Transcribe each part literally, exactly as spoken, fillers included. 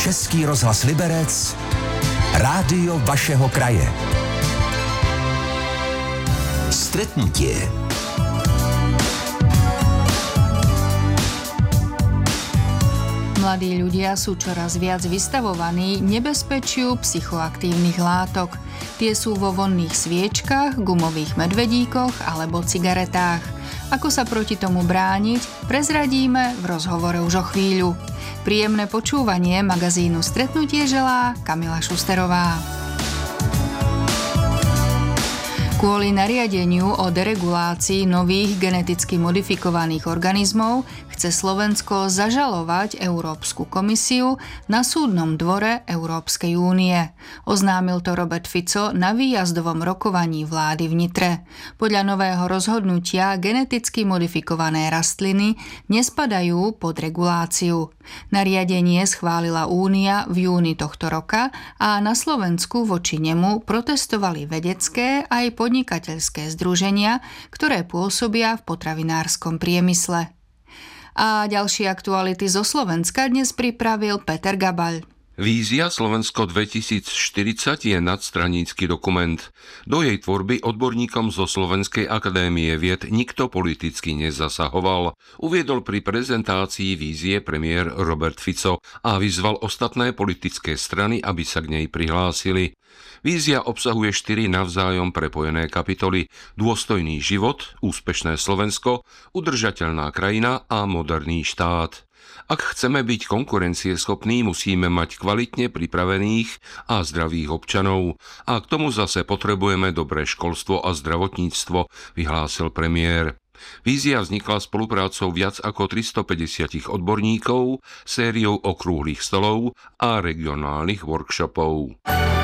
Český rozhlas Liberec, rádio vašeho kraje. Stretnutie. Mladí ľudia sú čoraz viac vystavovaní nebezpečiu psychoaktívnych látok. Tie sú vo vonných sviečkach, gumových medvedíkoch alebo cigaretách. Ako sa proti tomu brániť, prezradíme v rozhovore už o chvíľu. Príjemné počúvanie magazínu Stretnutie želá Kamila Šusterová. Kvôli nariadeniu o deregulácii nových geneticky modifikovaných organizmov chce Slovensko zažalovať Európsku komisiu na súdnom dvore Európskej únie. Oznámil to Robert Fico na výjazdovom rokovaní vlády v Nitre. Podľa nového rozhodnutia geneticky modifikované rastliny nespadajú pod reguláciu. Nariadenie schválila Únia v júni tohto roka a na Slovensku voči nemu protestovali vedecké aj podnikateľské združenia, ktoré pôsobia v potravinárskom priemysle. A ďalšie aktuality zo Slovenska dnes pripravil Peter Gabaľ. Vízia Slovensko dvetisícštyridsať je nadstranícky dokument. Do jej tvorby odborníkom zo Slovenskej akadémie vied nikto politicky nezasahoval. Uviedol pri prezentácii vízie premiér Robert Fico a vyzval ostatné politické strany, aby sa k nej prihlásili. Vízia obsahuje štyri navzájom prepojené kapitoly: dôstojný život, úspešné Slovensko, udržateľná krajina a moderný štát. Ak chceme byť konkurencieschopní, musíme mať kvalitne pripravených a zdravých občanov. A k tomu zase potrebujeme dobré školstvo a zdravotníctvo, vyhlásil premiér. Vízia vznikla spoluprácou viac ako tristopäťdesiat odborníkov, sériou okrúhlych stolov a regionálnych workshopov.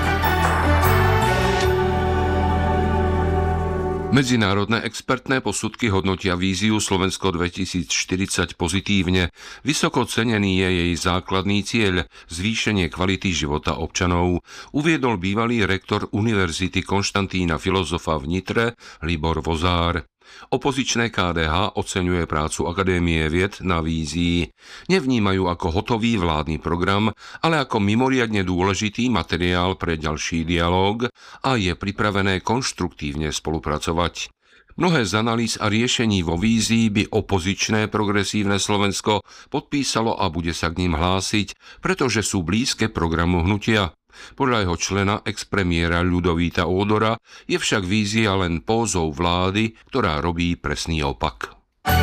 Medzinárodné expertné posudky hodnotia víziu Slovensko dvetisícštyridsať pozitívne. Vysoko cenený je jej základný cieľ – zvýšenie kvality života občanov, uviedol bývalý rektor Univerzity Konštantína Filozofa v Nitre Libor Vozár. Opozičné ká dé há oceňuje prácu Akadémie vied na vízii. Nevnímajú ako hotový vládny program, ale ako mimoriadne dôležitý materiál pre ďalší dialóg a je pripravené konštruktívne spolupracovať. Mnohé z analýz a riešení vo vízii by opozičné progresívne Slovensko podpísalo a bude sa k ním hlásiť, pretože sú blízke programu hnutia. Podľa jeho člena expremiéra Ľudovíta Ódora je však vízia len pózou vlády, ktorá robí presný opak.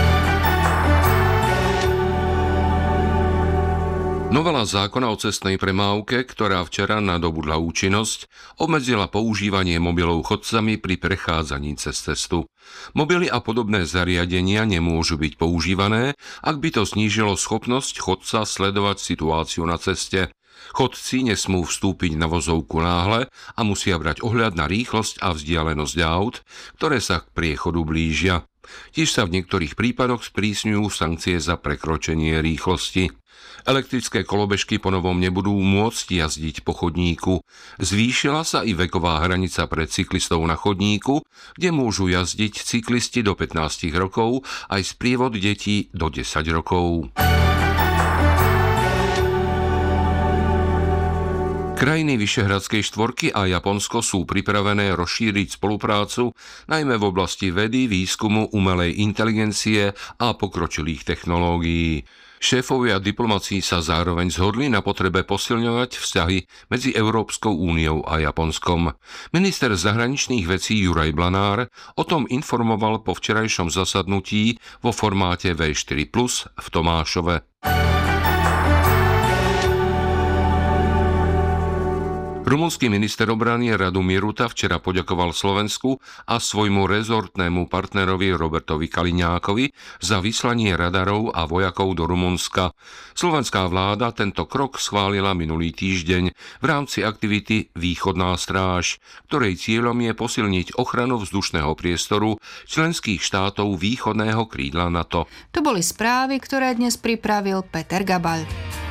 Novela zákona o cestnej premávke, ktorá včera nadobudla účinnosť, obmedzila používanie mobilov chodcami pri prechádzaní cez cestu. Mobily a podobné zariadenia nemôžu byť používané, ak by to znížilo schopnosť chodca sledovať situáciu na ceste. Chodci nesmú vstúpiť na vozovku náhle a musia brať ohľad na rýchlosť a vzdialenosť aut, ktoré sa k priechodu blížia. Tiež sa v niektorých prípadoch sprísňujú sankcie za prekročenie rýchlosti. Elektrické kolobežky ponovom nebudú môcť jazdiť po chodníku. Zvýšila sa i veková hranica pre cyklistov na chodníku, kde môžu jazdiť cyklisti do pätnásť rokov aj sprievod detí do desať rokov. Krajiny Vyšehradskej štvorky a Japonsko sú pripravené rozšíriť spoluprácu najmä v oblasti vedy, výskumu, umelej inteligencie a pokročilých technológií. Šéfovia diplomacií sa zároveň zhodli na potrebe posilňovať vzťahy medzi Európskou úniou a Japonskom. Minister zahraničných vecí Juraj Blanár o tom informoval po včerajšom zasadnutí vo formáte vé štyri plus v Tomášove. Rumunský minister obrany Radomír Ruta včera poďakoval Slovensku a svojmu rezortnému partnerovi Robertovi Kaliňákovi za vyslanie radarov a vojakov do Rumunska. Slovenská vláda tento krok schválila minulý týždeň v rámci aktivity Východná stráž, ktorej cieľom je posilniť ochranu vzdušného priestoru členských štátov východného krídla NATO. To boli správy, ktoré dnes pripravil Peter Gabaľ.